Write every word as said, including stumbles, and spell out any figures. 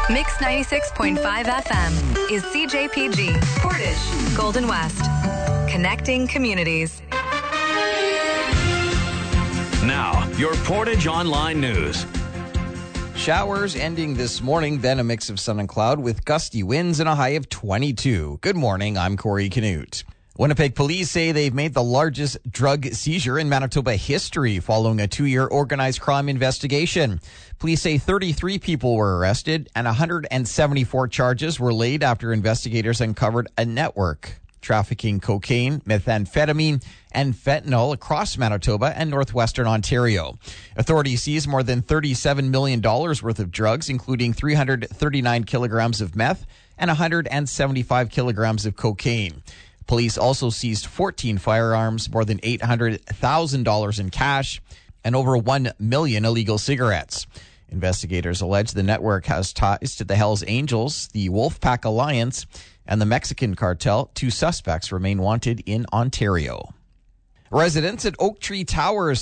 Mix ninety-six point five F M is C J P G, Portage, Golden West. Connecting communities. Now, your Portage Online News. Showers ending this morning, then a mix of sun and cloud with gusty winds and a high of twenty-two. Good morning, I'm Corey Canute. Winnipeg police say they've made the largest drug seizure in Manitoba history following a two-year organized crime investigation. Police say thirty-three people were arrested and one hundred seventy-four charges were laid after investigators uncovered a network trafficking cocaine, methamphetamine, and fentanyl across Manitoba and northwestern Ontario. Authorities seized more than thirty-seven million dollars worth of drugs, including three hundred thirty-nine kilograms of meth and one hundred seventy-five kilograms of cocaine. Police also seized fourteen firearms, more than eight hundred thousand dollars in cash, and over one million illegal cigarettes. Investigators allege the network has ties to the Hells Angels, the Wolfpack Alliance, and the Mexican cartel. Two suspects remain wanted in Ontario. Residents at Oak Tree Towers